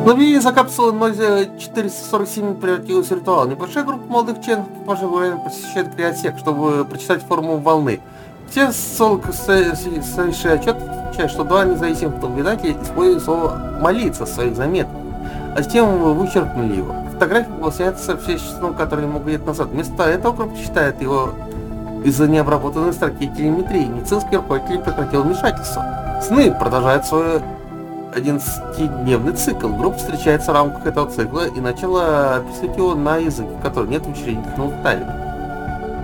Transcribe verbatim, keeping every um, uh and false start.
главе за капсулы ноль четыреста сорок семь превратилась в ритуал. Небольшая группа молодых членов экипажа посещает криотсек, чтобы прочитать формулу волны. Все совершившие отчет отмечают, что два независимых наблюдателя используют слово «молиться» в своих заметках, а затем вычеркнули его. Фотография была снята с общественным, который много лет назад. Вместо этого группа считает его из-за необработанной строки телеметрии. Медицинский руководитель прекратил вмешательство. Сны продолжают свой одиннадцатидневный цикл. Группа встречается в рамках этого цикла и начала описывать его на языке, в котором нет учредительного детали.